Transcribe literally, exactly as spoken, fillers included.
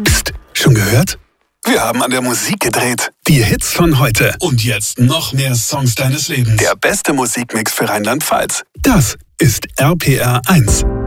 Psst, schon gehört? Wir haben an der Musik gedreht. Die Hits von heute. Und jetzt noch mehr Songs deines Lebens. Der beste Musikmix für Rheinland-Pfalz. Das ist R P R eins.